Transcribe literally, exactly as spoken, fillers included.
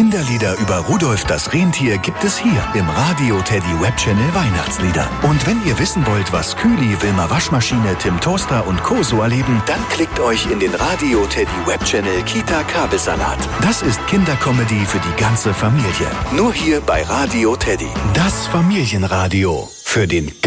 Kinderlieder über Rudolf das Rentier gibt es hier im Radio Teddy Webchannel Weihnachtslieder. Und wenn ihr wissen wollt, was Kühli, Wilma Waschmaschine, Tim Toaster und Co. so erleben, dann klickt euch in den Radio Teddy Webchannel Kita Kabelsalat. Das ist Kindercomedy für die ganze Familie. Nur hier bei Radio Teddy. Das Familienradio für den